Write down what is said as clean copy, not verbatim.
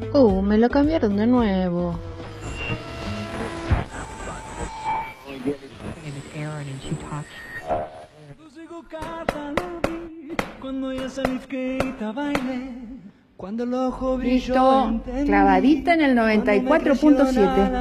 Me lo cambiaron de nuevo. Listo, clavadita en el 94.7.